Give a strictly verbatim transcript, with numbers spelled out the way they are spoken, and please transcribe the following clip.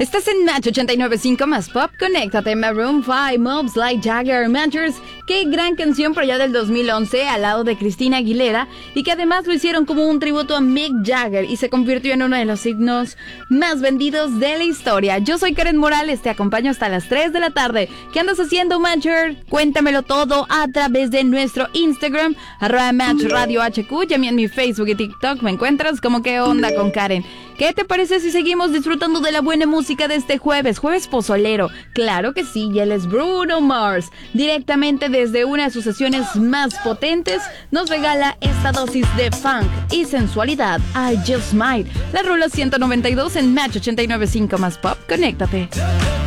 Estás en Match ochenta y nueve punto cinco más Pop. Conéctate. Maroon cinco, Mobs Like Jagger, Matchers. Qué gran canción por allá del dos mil once al lado de Christina Aguilera, y que además lo hicieron como un tributo a Mick Jagger y se convirtió en uno de los signos más vendidos de la historia. Yo soy Karen Morales, te acompaño hasta las tres de la tarde. ¿Qué andas haciendo, Matcher? Cuéntamelo todo a través de nuestro Instagram, arroba Match Radio H Q, y a mí en mi Facebook y TikTok me encuentras como ¿Qué onda con Karen? ¿Qué te parece si seguimos disfrutando de la buena música de este jueves? Jueves pozolero. Claro que sí, y él es Bruno Mars. Directamente desde una de sus sesiones más potentes, nos regala esta dosis de funk y sensualidad. I Just Might. La Rula ciento noventa y dos en Match ochenta y nueve punto cinco más Pop. Conéctate.